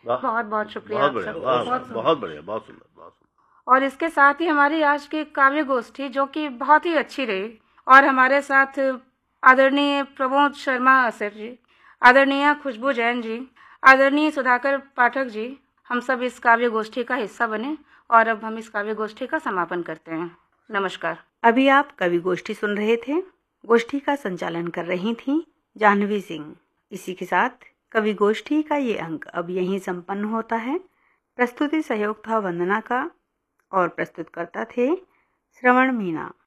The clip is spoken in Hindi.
बहुत बहुत शुक्रिया बहुत आप बढ़िया, सबका। वाह, बहुत बहुत बढ़िया, बहुत सुंदर, बहुत सुंदर। और इसके साथ ही हमारी आज की काव्य गोष्ठी जो कि बहुत ही अच्छी रही, और हमारे साथ आदरणीय प्रमोद शर्मा सर जी, आदरणीय खुशबू जैन जी, आदरणीय सुधाकर पाठक जी, हम सब इस काव्य गोष्ठी का हिस्सा बने, और अब हम इस काव्य गोष्ठी का समापन करते हैं। नमस्कार। अभी आप कवि गोष्ठी सुन रहे थे। गोष्ठी का संचालन कर रही थी जाह्नवी सिंह। इसी के साथ कवि गोष्ठी का ये अंक अब यहीं संपन्न होता है। प्रस्तुति सहयोग था वंदना का और प्रस्तुतकर्ता थे श्रवण मीना।